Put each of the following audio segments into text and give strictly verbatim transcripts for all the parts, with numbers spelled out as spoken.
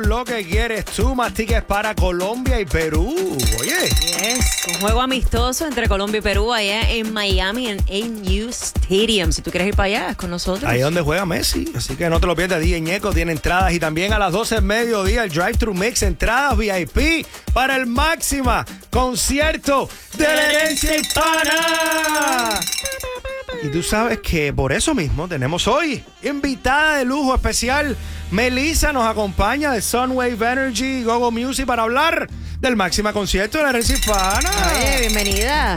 Lo que quieres tú, más tickets para Colombia y Perú. Oye. Yes, un juego amistoso entre Colombia y Perú allá en Miami, en A U Stadium. Si tú quieres ir para allá, es con nosotros. Ahí es donde juega Messi, así que no te lo pierdas. D J Ñeco tiene entradas y también a las doce del mediodía el Drive-Thru Mix, entradas V I P para el Máxima concierto de la herencia hispana. Y tú sabes que por eso mismo tenemos hoy invitada de lujo especial. Melissa nos acompaña de Sunwave Energy y Gogo Music para hablar del Máxima concierto de la herencia hispana. Oye, bienvenida.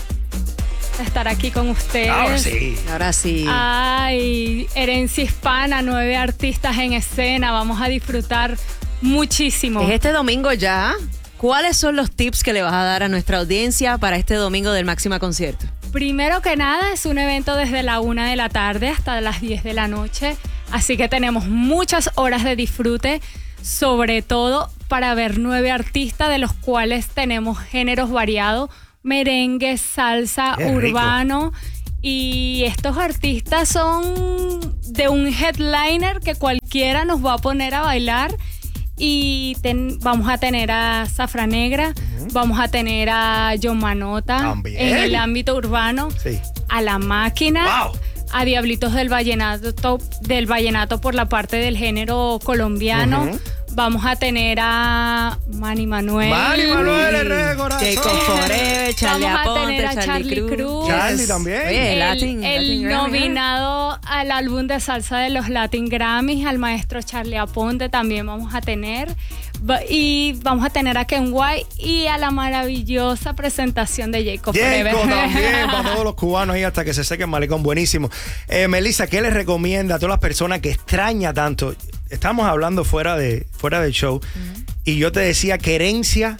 Estar aquí con ustedes. Ahora sí. Ahora sí. Ay, herencia hispana, nueve artistas en escena. Vamos a disfrutar muchísimo. Es este domingo ya. ¿Cuáles son los tips que le vas a dar a nuestra audiencia para este domingo del Máxima concierto? Primero que nada, es un evento desde la una de la tarde hasta las diez de la noche. Así que tenemos muchas horas de disfrute, sobre todo para ver nueve artistas, de los cuales tenemos géneros variados: merengue, salsa, Qué urbano. Y estos artistas son de un headliner que cualquiera nos va a poner a bailar. Y ten, vamos a tener a Zafra Negra, uh-huh. vamos a tener a John Manota. También. En el ámbito urbano, sí. a La Máquina. Wow. A Diablitos del Vallenato, del Vallenato por la parte del género colombiano. Uh-huh. Vamos a tener a Manny Manuel. Manny Manuel, el rey de corazón. Jacob Forever, Charlie Vamos a Aponte, tener a Charlie, Charlie Cruz. Cruz. Charlie también. Oye, El, Latin, el Latin Grammy, nominado ¿eh? al álbum de salsa de los Latin Grammys, al maestro Charlie Aponte, también vamos a tener. Y vamos a tener a Ken White y a la maravillosa presentación de Jacob Forever. Jacob también, para todos los cubanos ahí hasta que se seque el malecón. Buenísimo. Eh, Melissa, ¿qué les recomienda a todas las personas que extraña tanto? Estamos hablando fuera de fuera del show, uh-huh. y yo te decía que herencia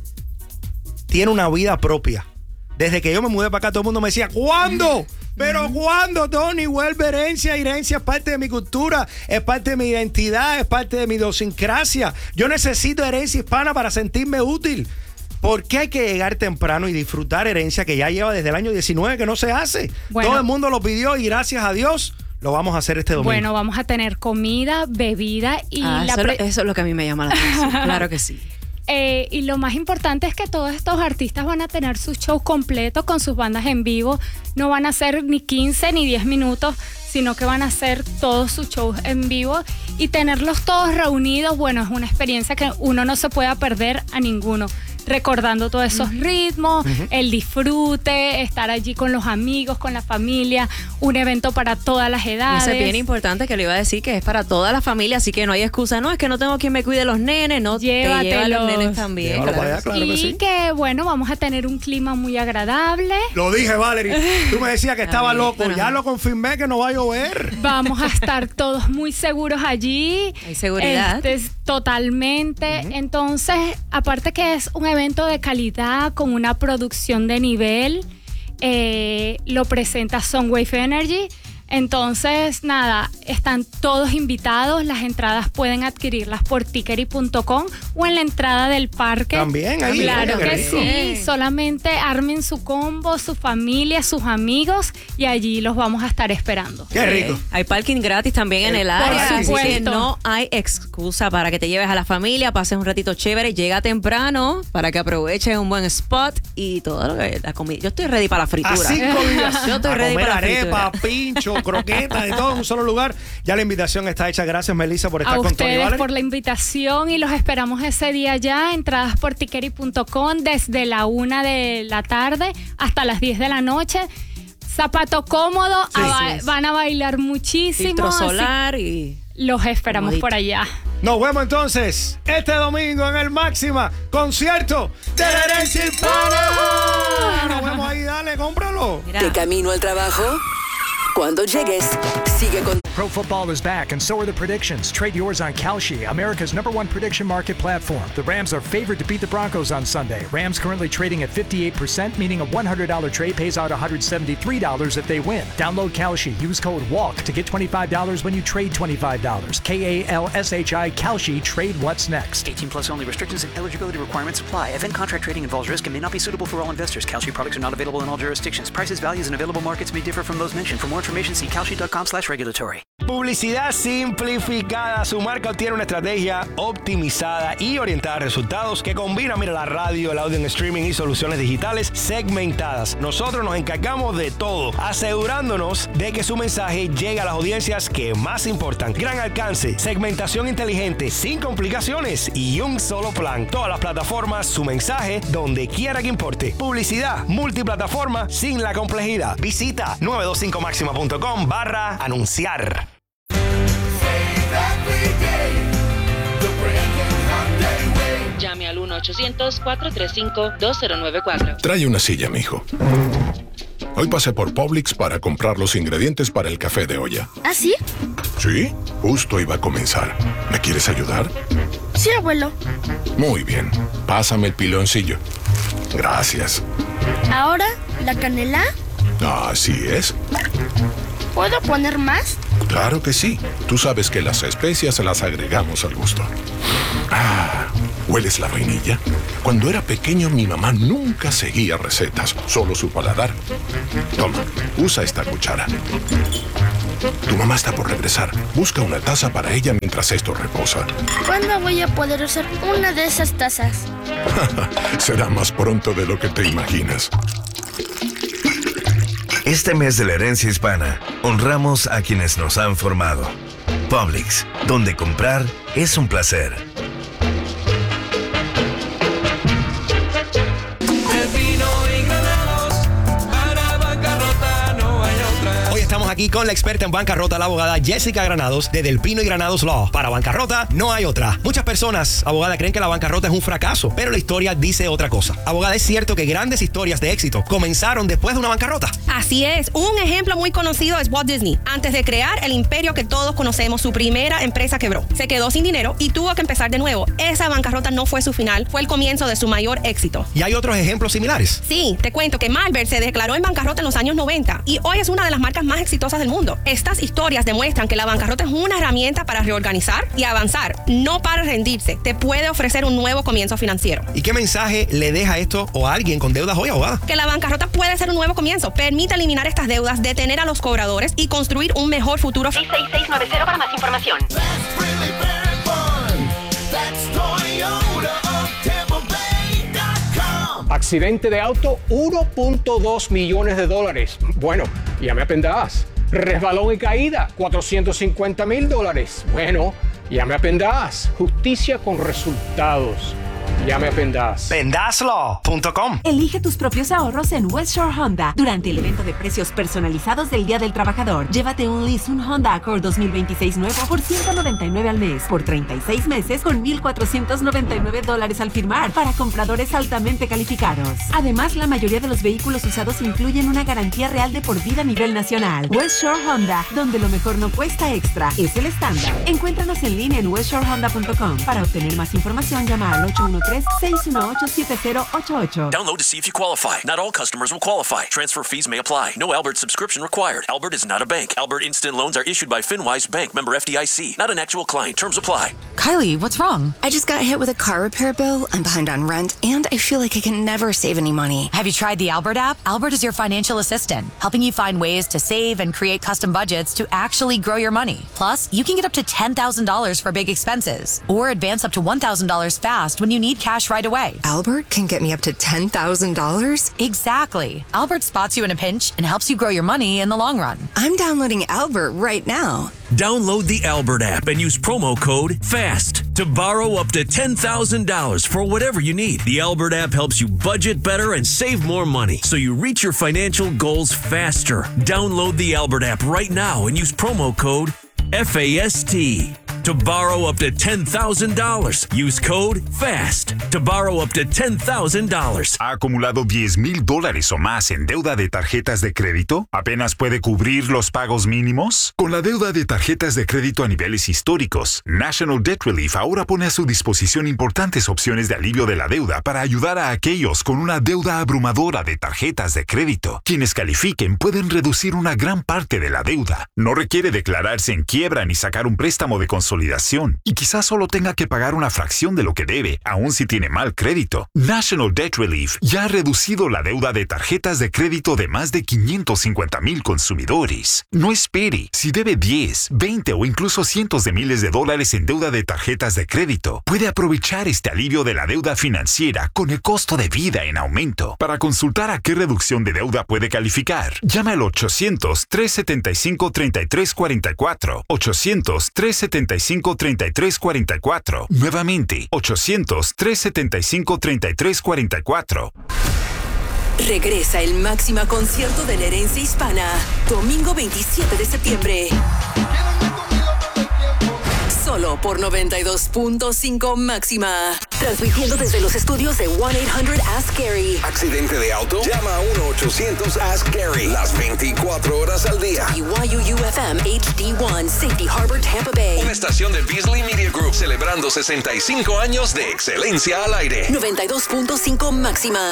tiene una vida propia. Desde que yo me mudé para acá, todo el mundo me decía, ¿cuándo? ¿Pero cuándo, Tony? Vuelve herencia. Herencia es parte de mi cultura, es parte de mi identidad, es parte de mi idiosincrasia. Yo necesito herencia hispana para sentirme útil. ¿Por qué hay que llegar temprano y disfrutar herencia que ya lleva desde el año diecinueve que no se hace? Bueno, todo el mundo lo pidió y gracias a Dios lo vamos a hacer este domingo. Bueno, vamos a tener comida, bebida y ah, la eso, pre- eso es lo que a mí me llama la atención. Claro que sí. Eh, y lo más importante es que todos estos artistas van a tener sus shows completos con sus bandas en vivo. No van a ser ni quince ni diez minutos, sino que van a hacer todos sus shows en vivo. Y tenerlos todos reunidos, bueno, es una experiencia que uno no se pueda perder a ninguno. Recordando todos esos uh-huh. ritmos, uh-huh. el disfrute, estar allí con los amigos, con la familia, un evento para todas las edades. Eso es bien importante, que le iba a decir que es para toda la familia, así que no hay excusa. No, es que no tengo quien me cuide los nenes, no, Llévatelos. te lleva los nenes también. Claro allá, claro y que, sí. que, bueno, vamos a tener un clima muy agradable. Lo dije, Valerie. Tú me decías que estaba Ay, loco. bueno. Ya lo confirmé que no va a llover. Vamos a estar todos muy seguros allí. Hay seguridad. Este, totalmente. Uh-huh. Entonces, aparte que es un evento de calidad, con una producción de nivel, eh, lo presenta Sunwave Energy. Entonces, nada, están todos invitados. Las entradas pueden adquirirlas por tickery punto com o en la entrada del parque. También ahí. Claro que rico. Sí, solamente armen su combo, su familia, sus amigos y allí los vamos a estar esperando. Qué rico. Hay parking gratis también en el área, Por así supuesto. que no hay excusa para que te lleves a la familia, pases un ratito chévere, llega temprano para que aproveches un buen spot y todo lo que la comida. Yo estoy ready para la fritura. A cinco días. Yo estoy a ready comer para la arepa, fritura. pincho, croquetas, de todo en un solo lugar. Ya la invitación está hecha. Gracias, Melissa, por estar A con Tony ustedes Valerie. por la invitación y los esperamos ese día ya. Entradas por tickery punto com desde la una de la tarde hasta las diez de la noche. Zapato cómodo, Sí, a ba- sí, sí. van a bailar muchísimo. Filtro así solar y... los esperamos Comodito. por allá. Nos vemos entonces este domingo en el Máxima concierto de la herencia hispana. Nos vemos ahí, dale, cómpralo. Mira. De camino al trabajo, cuando llegues, sigue con... Pro football is back, and so are the predictions. Trade yours on Kalshi, America's number one prediction market platform. The Rams are favored to beat the Broncos on Sunday. Rams currently trading at fifty-eight percent, meaning a one hundred dollars trade pays out one hundred seventy-three dollars if they win. Download Kalshi. Use code WALK to get twenty-five dollars when you trade twenty-five dollars. K A L S H I, Kalshi. Trade what's next. eighteen plus only. Restrictions and eligibility requirements apply. Event contract trading involves risk and may not be suitable for all investors. Kalshi products are not available in all jurisdictions. Prices, values, and available markets may differ from those mentioned. For more information, see calci.com slash regulatory. Publicidad simplificada. Su marca obtiene una estrategia optimizada y orientada a resultados que combina, mira, la radio, el audio en streaming y soluciones digitales segmentadas. Nosotros nos encargamos de todo, asegurándonos de que su mensaje llegue a las audiencias que más importan. Gran alcance, segmentación inteligente, sin complicaciones y un solo plan. Todas las plataformas, su mensaje donde quiera que importe. Publicidad multiplataforma sin la complejidad. Visita nueve dos cinco máxima punto com barra anunciar. Llame al uno ochocientos, cuatro tres cinco, dos cero nueve cuatro. Trae una silla, mijo. Hoy pasé por Publix para comprar los ingredientes para el café de olla. ¿Ah, sí? Sí, justo iba a comenzar. ¿Me quieres ayudar? Sí, abuelo. Muy bien. Pásame el piloncillo. Gracias. ¿Ahora la canela? Así es. ¿Puedo poner más? Claro que sí. Tú sabes que las especias las agregamos al gusto. Ah, ¿hueles la vainilla? Cuando era pequeño, mi mamá nunca seguía recetas, solo su paladar. Toma, usa esta cuchara. Tu mamá está por regresar. Busca una taza para ella mientras esto reposa. ¿Cuándo voy a poder usar una de esas tazas? Será más pronto de lo que te imaginas. Este mes de la herencia hispana, honramos a quienes nos han formado. Publix, donde comprar es un placer. Estamos aquí con la experta en bancarrota, la abogada Jessica Granados de Del Pino y Granados Law. Para bancarrota no hay otra. Muchas personas, abogada, creen que la bancarrota es un fracaso, pero la historia dice otra cosa. Abogada, ¿es cierto que grandes historias de éxito comenzaron después de una bancarrota? Así es. Un ejemplo muy conocido es Walt Disney. Antes de crear el imperio que todos conocemos, su primera empresa quebró. Se quedó sin dinero y tuvo que empezar de nuevo. Esa bancarrota no fue su final, fue el comienzo de su mayor éxito. ¿Y hay otros ejemplos similares? Sí, te cuento que Malbert se declaró en bancarrota en los años noventa y hoy es una de las marcas más exitosas del mundo. Estas historias demuestran que la bancarrota es una herramienta para reorganizar y avanzar, no para rendirse. Te puede ofrecer un nuevo comienzo financiero. ¿Y qué mensaje le deja esto o a alguien con deudas hoy, abogada? Que la bancarrota puede ser un nuevo comienzo. Permite eliminar estas deudas, detener a los cobradores y construir un mejor futuro. seis seis seis nueve cero para más información. Accidente de auto, uno punto dos millones de dólares. Bueno, ya me aprenderás. Resbalón y caída, cuatrocientos cincuenta mil dólares. Bueno, ya me aprenderás. Justicia con resultados. Ya me aprenderás. Pendas Law punto com. Elige tus propios ahorros en West Shore Honda. Durante el evento de precios personalizados del Día del Trabajador, llévate un lease, un Honda Accord dos mil veintiséis nuevo por ciento noventa y nueve al mes, por treinta y seis meses con mil cuatrocientos noventa y nueve dólares al firmar, para compradores altamente calificados. Además, la mayoría de los vehículos usados incluyen una garantía real de por vida a nivel nacional. West Shore Honda, donde lo mejor no cuesta extra, es el estándar. Encuéntranos en línea en west shore honda punto com. Para obtener más información, llama al ocho uno tres, seis uno ocho, siete cero ocho ocho. Download to see if you qualify. Not all customers will qualify. Transfer fees may apply. No Albert subscription required. Albert is not a bank. Albert Instant Loans are issued by FinWise Bank, member F D I C. Not an actual client. Terms apply. Kylie, what's wrong? I just got hit with a car repair bill. I'm behind on rent, and I feel like I can never save any money. Have you tried the Albert app? Albert is your financial assistant, helping you find ways to save and create custom budgets to actually grow your money. Plus, you can get up to ten thousand dollars for big expenses, or advance up to one thousand dollars fast when you need cash right away. Albert can get me up to ten thousand dollars? Exactly. Albert spots you in a pinch and helps you grow your money in the long run. I'm downloading Albert right now. Download the Albert app and use promo code FAST to borrow up to ten thousand dollars for whatever you need. The Albert app helps you budget better and save more money so you reach your financial goals faster. Download the Albert app right now and use promo code FAST to borrow up to ten thousand dollars. Use code FAST to borrow up to ten thousand dollars. ¿Ha acumulado diez mil dólares o más en deuda de tarjetas de crédito? ¿Apenas puede cubrir los pagos mínimos? Con la deuda de tarjetas de crédito a niveles históricos, National Debt Relief ahora pone a su disposición importantes opciones de alivio de la deuda para ayudar a aquellos con una deuda abrumadora de tarjetas de crédito. Quienes califiquen pueden reducir una gran parte de la deuda. No requiere declararse en quiebra ni sacar un préstamo de consumo consolidación y quizás solo tenga que pagar una fracción de lo que debe, aun si tiene mal crédito. National Debt Relief ya ha reducido la deuda de tarjetas de crédito de más de quinientos cincuenta mil consumidores. No espere. Si debe diez, veinte o incluso cientos de miles de dólares en deuda de tarjetas de crédito, puede aprovechar este alivio de la deuda financiera con el costo de vida en aumento. Para consultar a qué reducción de deuda puede calificar, llame al ochocientos, trescientos setenta y cinco, treinta y tres cuarenta y cuatro. ochocientos, trescientos setenta y cinco, treinta y tres cuarenta y cuatro. Nuevamente, ochocientos, trescientos setenta y cinco, treinta y tres cuarenta y cuatro. Regresa el Máxima concierto de la herencia hispana, domingo veintisiete de septiembre. Solo por noventa y dos punto cinco Máxima. Transmitiendo desde los estudios de one eight hundred ask Gary. ¿Accidente de auto? Llama a uno ochocientos ask Gary. Las veinticuatro horas al día. Y Y U U F M H D one, Safety Harbor, Tampa Bay. Una estación de Beasley Media Group celebrando sesenta y cinco años de excelencia al aire. noventa y dos punto cinco Máxima.